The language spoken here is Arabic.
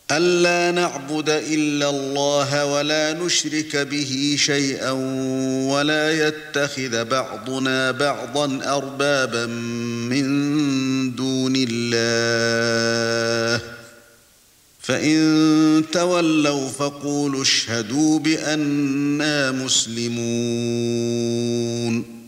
أَلَّا نَعْبُدَ إِلَّا اللَّهَ وَلَا نُشْرِكَ بِهِ شَيْئًا وَلَا يَتَّخِذَ بَعْضُنَا بَعْضًا أَرْبَابًا مِّن دُونِ اللَّهِ فَإِن تَوَلَّوْا فَقُولُوا اشْهَدُوا بِأَنَّا مُسْلِمُونَ